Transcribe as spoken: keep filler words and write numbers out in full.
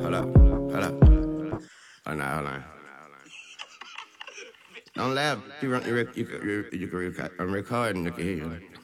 Hold up, hold up. Hold on, hold on. Don't laugh. You, run, you, rec- you, you, you, you, rec- I'm recording. You can hear you.